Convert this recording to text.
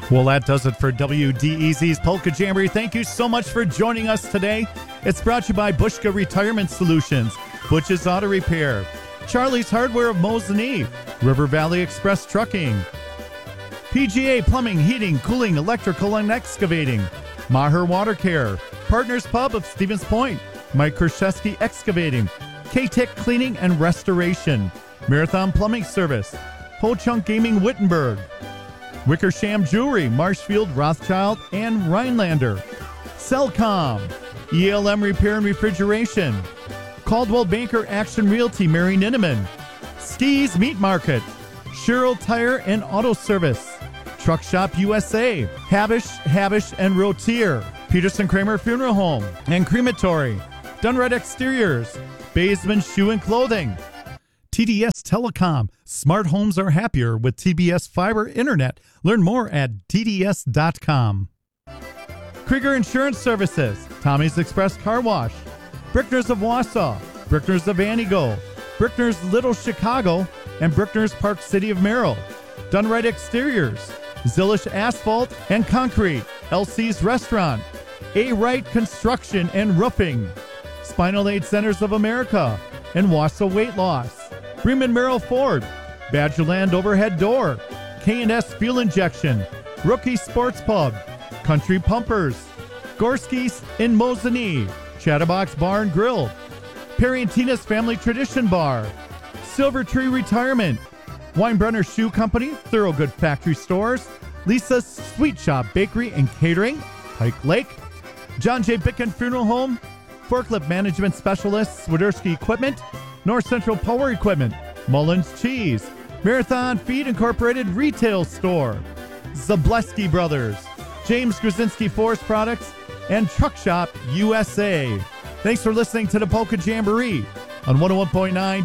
Well, that does it for WDEZ's Polka Jamboree. Thank you so much for joining us today. It's brought to you by Bushka Retirement Solutions, Butch's Auto Repair, Charlie's Hardware of Mosinee, River Valley Express Trucking, PGA Plumbing, Heating, Cooling, Electrical, and Excavating, Maher Water Care, Partners Pub of Stevens Point, Mike Krzyzewski Excavating, K-Tech Cleaning and Restoration, Marathon Plumbing Service, Ho Chunk Gaming Wittenberg, Wickersham Jewelry, Marshfield, Rothschild, and Rhinelander, Cellcom, ELM Repair and Refrigeration, Caldwell Banker Action Realty, Mary Ninneman, Skis Meat Market, Sherrill Tire and Auto Service, Truck Shop USA, Habish and Rotier, Peterson Kramer Funeral Home and Crematory, Dunred Exteriors, Baseman Shoe and Clothing, TDS Telecom. Smart homes are happier with TBS Fiber Internet. Learn more at tds.com. Krieger Insurance Services, Tommy's Express Car Wash, Brickner's of Wausau, Brickner's of Anigo, Brickner's Little Chicago, and Brickner's Park City of Merrill, Dunright Exteriors, Zillish Asphalt and Concrete, LC's Restaurant, A. Wright Construction and Roofing, Spinal Aid Centers of America, and Wausau Weight Loss, Bremen Merrill Ford, Badgerland Overhead Door, K&S Fuel Injection, Rookie Sports Pub, Country Pumpers, Gorski's in Mosinee, Chatterbox Bar and Grill, Perry and Tina's Family Tradition Bar, Silver Tree Retirement, Weinbrenner Shoe Company, Thorogood Factory Stores, Lisa's Sweet Shop Bakery and Catering, Pike Lake, John J. Bicken Funeral Home, Forklift Management Specialists, Swiderski Equipment, North Central Power Equipment, Mullins Cheese, Marathon Feed Incorporated Retail Store, Zableski Brothers, James Krasinski Forest Products, and Truck Shop USA. Thanks for listening to the Polka Jamboree on 101.9